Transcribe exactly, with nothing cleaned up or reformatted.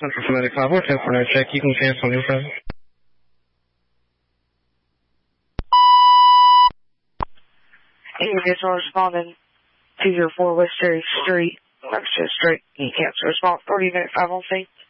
Central for ninety-five, one ten four nine check. You can cancel on your phone. Aviation responding two zero four West Cherry Street, Webster Street. You cancel response thirty minute five on scene.